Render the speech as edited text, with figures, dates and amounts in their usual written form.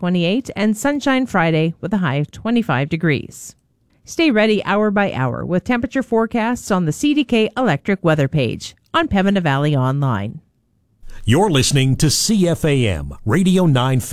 28, and Sunshine Friday with a high of 25 degrees. Stay ready hour by hour with temperature forecasts on the CDK Electric weather page on Pembina Valley Online. You're listening to CFAM Radio 950.